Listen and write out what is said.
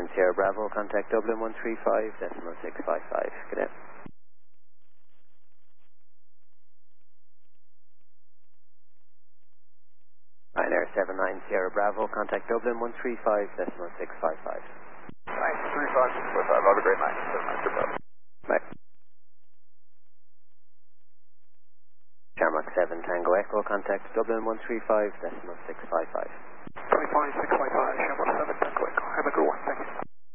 Sierra Bravo, contact Dublin 135.655. Good day. Ryanair 79 Sierra Bravo, contact Dublin 135.655. Thanks, 35655. Have a great night. 79 Sierra Bravo. Bye. Shamrock 7 Tango Echo, contact Dublin 135.655. 25655, Shamrock 7 Tango Echo. Have a good one, thank you.